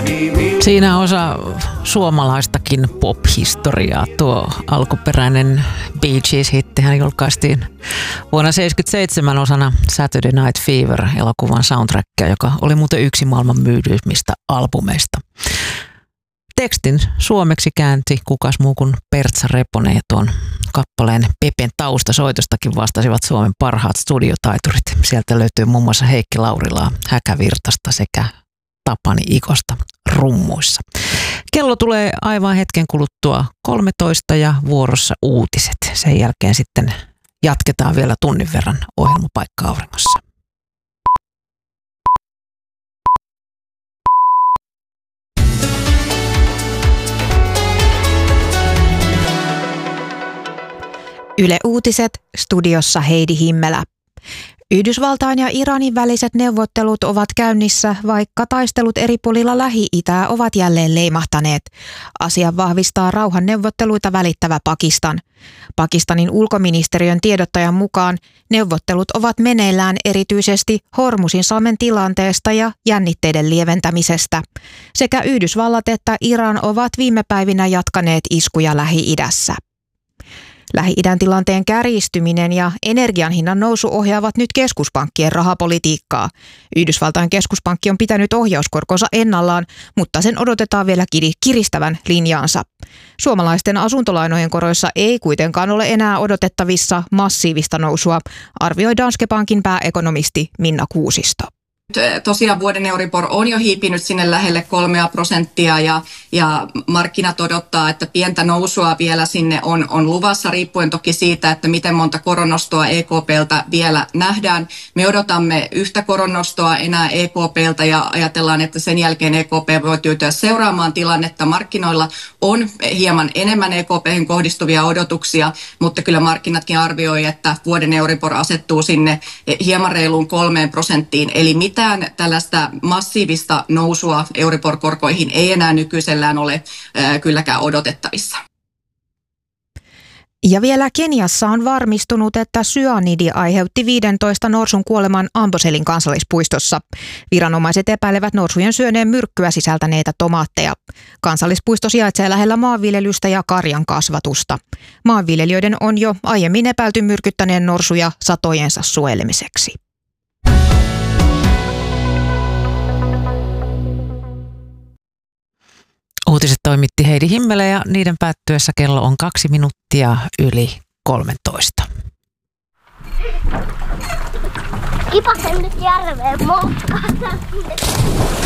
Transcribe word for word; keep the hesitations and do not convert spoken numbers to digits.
Siinä osa suomalaistakin pop-historiaa. Tuo alkuperäinen Bee Gees-hittihän julkaistiin vuonna tuhatyhdeksänsataaseitsemänkymmentäseitsemän osana Saturday Night Fever-elokuvan soundtrackia, joka oli muuten yksi maailman myydyimmistä albumeista. Tekstin suomeksi käänti kukas muu kuin Pertsa Reponen, ja tuon kappaleen Pepen taustasoitostakin vastasivat Suomen parhaat studiotaiturit. Sieltä löytyy muun muassa Heikki Laurilaa Häkävirtasta sekä Tapani Ikosta rummuissa. Kello tulee aivan hetken kuluttua kolmetoista ja vuorossa uutiset. Sen jälkeen sitten jatketaan vielä tunnin verran ohjelmapaikka auringossa. Yle Uutiset, studiossa Heidi Himmelä. Yhdysvaltain ja Iranin väliset neuvottelut ovat käynnissä, vaikka taistelut eri puolilla Lähi-itää ovat jälleen leimahtaneet. Asian vahvistaa rauhanneuvotteluita välittävä Pakistan. Pakistanin ulkoministeriön tiedottajan mukaan neuvottelut ovat meneillään erityisesti Hormuzinsalmen tilanteesta ja jännitteiden lieventämisestä. Sekä Yhdysvallat että Iran ovat viime päivinä jatkaneet iskuja Lähi-idässä. Lähi-idän tilanteen kärjistyminen ja energian hinnan nousu ohjaavat nyt keskuspankkien rahapolitiikkaa. Yhdysvaltain keskuspankki on pitänyt ohjauskorkonsa ennallaan, mutta sen odotetaan vielä kiristävän linjaansa. Suomalaisten asuntolainojen koroissa ei kuitenkaan ole enää odotettavissa massiivista nousua, arvioi Danske Bankin pääekonomisti Minna Kuusisto. Tosiaan vuoden Euribor on jo hiipinyt sinne lähelle kolmea prosenttia ja, ja markkinat odottaa, että pientä nousua vielä sinne on, on luvassa, riippuen toki siitä, että miten monta koronnostoa E K P:ltä vielä nähdään. Me odotamme yhtä koronnostoa enää E K P:ltä ja ajatellaan, että sen jälkeen E K P voi tyytyä seuraamaan tilannetta. Markkinoilla on hieman enemmän E K P:hen kohdistuvia odotuksia, mutta kyllä markkinatkin arvioi, että vuoden Euribor asettuu sinne hieman reiluun kolmeen prosenttiin, eli mitä Mitään tällaista massiivista nousua Euribor-korkoihin ei enää nykyisellään ole äh, kylläkään odotettavissa. Ja vielä Keniassa on varmistunut, että syanidi aiheutti viidentoista norsun kuoleman Amboselin kansallispuistossa. Viranomaiset epäilevät norsujen syöneen myrkkyä sisältäneitä tomaatteja. Kansallispuisto sijaitsee lähellä maanviljelystä ja karjan kasvatusta. Maanviljelijöiden on jo aiemmin epäilty myrkyttäneen norsuja satojensa suojelemiseksi. Uutiset toimitti Heidi Himmelä ja niiden päättyessä kello on kaksi minuuttia yli kolmetoista. Kipasen nyt järveen, moskata.